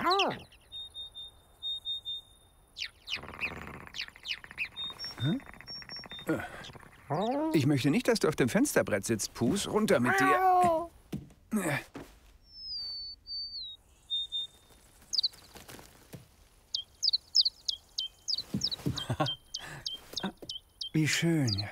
Ich möchte nicht, dass du auf dem Fensterbrett sitzt, Pus. Runter mit dir. Wie schön.